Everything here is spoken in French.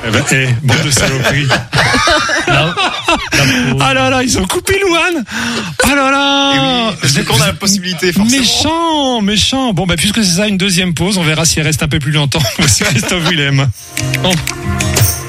Bande de saloperies. Ah là là, ils ont coupé Louane. Ah là là. Oui, c'est qu'on a la possibilité, forcément. Méchant. Bon, puisque c'est ça, une deuxième pause, on verra si elle reste un peu plus longtemps. Voici Christophe Willem.